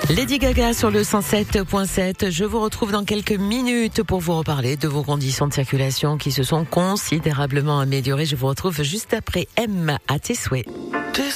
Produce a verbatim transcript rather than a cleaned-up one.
Lady Gaga sur le cent sept point sept. Je vous retrouve dans quelques minutes pour vous reparler de vos conditions de circulation qui se sont considérablement améliorées. Je vous retrouve juste après M à tes souhaits.